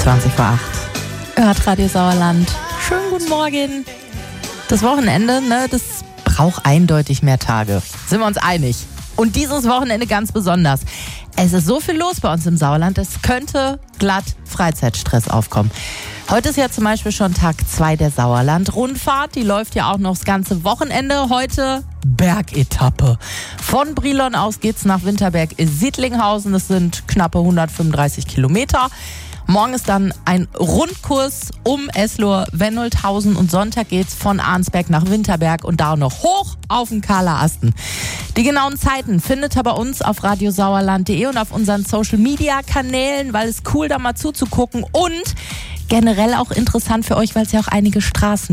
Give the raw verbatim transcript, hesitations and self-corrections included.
zwanzig vor acht. Hört Radio Sauerland. Schönen guten Morgen. Das Wochenende, ne, das braucht eindeutig mehr Tage. Sind wir uns einig. Und dieses Wochenende ganz besonders. Es ist so viel los bei uns im Sauerland, es könnte glatt Freizeitstress aufkommen. Heute ist ja zum Beispiel schon Tag zwei der Sauerland-Rundfahrt. Die läuft ja auch noch das ganze Wochenende. Heute Bergetappe. Von Brilon aus geht's nach Winterberg-Siedlinghausen. Das sind knappe hundertfünfunddreißig Kilometer. Morgen ist dann ein Rundkurs um Eslohr, Wennolthausen und Sonntag geht's von Arnsberg nach Winterberg und da noch hoch auf den Kahler Asten. Die genauen Zeiten findet ihr bei uns auf radiosauerland punkt de und auf unseren Social-Media-Kanälen, weil es cool da mal zuzugucken und generell auch interessant für euch, weil es ja auch einige Straßen